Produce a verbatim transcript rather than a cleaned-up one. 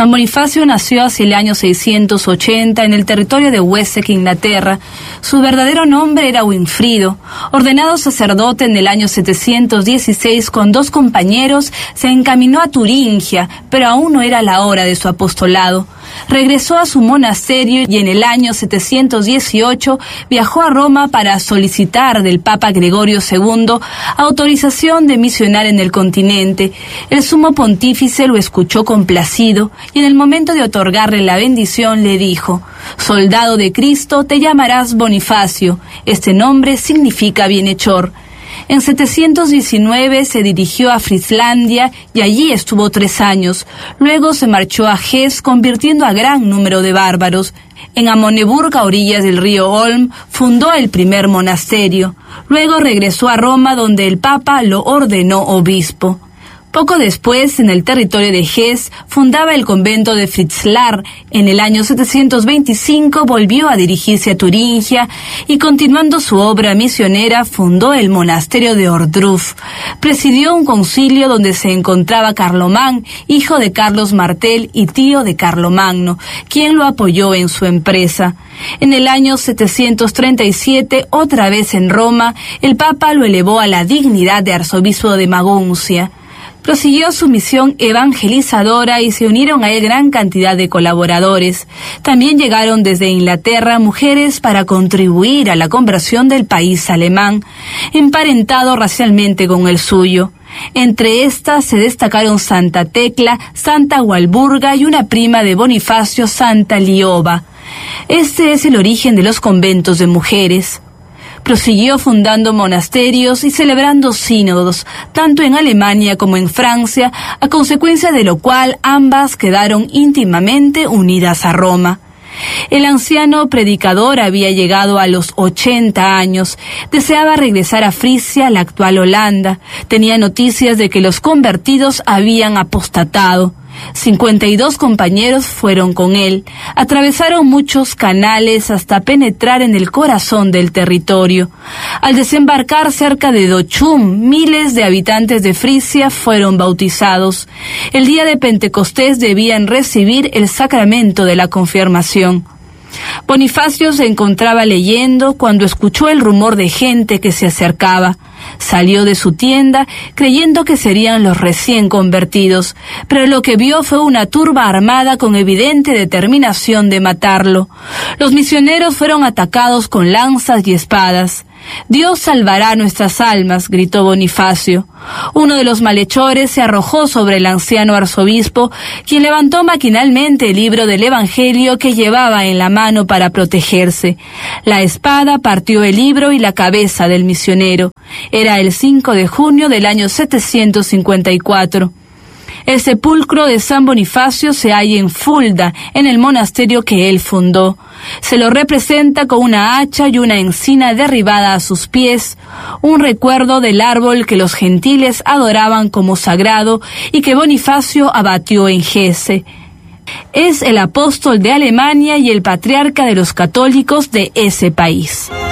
San Bonifacio nació hacia el año seiscientos ochenta en el territorio de Wessex, Inglaterra. Su verdadero nombre era Winfrido. Ordenado sacerdote en el año setecientos dieciséis con dos compañeros, se encaminó a Turingia, pero aún no era la hora de su apostolado. Regresó a su monasterio y en el año setecientos dieciocho viajó a Roma para solicitar del Papa Gregorio segundo autorización de misionar en el continente. El sumo pontífice lo escuchó complacido y en el momento de otorgarle la bendición le dijo: «Soldado de Cristo, te llamarás Bonifacio. Este nombre significa bienhechor». En setecientos diecinueve se dirigió a Frieslandia y allí estuvo tres años. Luego se marchó a Hesse, convirtiendo a gran número de bárbaros. En Amoneburg, a orillas del río Olm, fundó el primer monasterio. Luego regresó a Roma, donde el Papa lo ordenó obispo. Poco después, en el territorio de Hesse, fundaba el convento de Fritzlar. En el año setecientos veinticinco volvió a dirigirse a Turingia y, continuando su obra misionera, fundó el monasterio de Ohrdruf. Presidió un concilio donde se encontraba Carlomán, hijo de Carlos Martel y tío de Carlomagno, quien lo apoyó en su empresa. En el año setecientos treinta y siete, otra vez en Roma, el Papa lo elevó a la dignidad de arzobispo de Maguncia. Prosiguió su misión evangelizadora y se unieron a él gran cantidad de colaboradores. También llegaron desde Inglaterra mujeres para contribuir a la conversión del país alemán, emparentado racialmente con el suyo. Entre estas se destacaron Santa Tecla, Santa Walburga y una prima de Bonifacio, Santa Lioba. Este es el origen de los conventos de mujeres. Prosiguió fundando monasterios y celebrando sínodos, tanto en Alemania como en Francia, a consecuencia de lo cual ambas quedaron íntimamente unidas a Roma. El anciano predicador había llegado a los ochenta años, deseaba regresar a Frisia, la actual Holanda, tenía noticias de que los convertidos habían apostatado. cincuenta y dos compañeros fueron con él. Atravesaron muchos canales hasta penetrar en el corazón del territorio. Al desembarcar cerca de Dochum, miles de habitantes de Frisia fueron bautizados. El día de Pentecostés debían recibir el sacramento de la confirmación. Bonifacio se encontraba leyendo cuando escuchó el rumor de gente que se acercaba. Salió de su tienda creyendo que serían los recién convertidos, pero lo que vio fue una turba armada con evidente determinación de matarlo. Los misioneros fueron atacados con lanzas y espadas. «Dios salvará nuestras almas», gritó Bonifacio. Uno de los malhechores se arrojó sobre el anciano arzobispo, quien levantó maquinalmente el libro del Evangelio que llevaba en la mano para protegerse. La espada partió el libro y la cabeza del misionero. Era el cinco de junio del año setecientos cincuenta y cuatro. El sepulcro de San Bonifacio se halla en Fulda, en el monasterio que él fundó. Se lo representa con una hacha y una encina derribada a sus pies, un recuerdo del árbol que los gentiles adoraban como sagrado y que Bonifacio abatió en Hesse. Es el apóstol de Alemania y el patriarca de los católicos de ese país.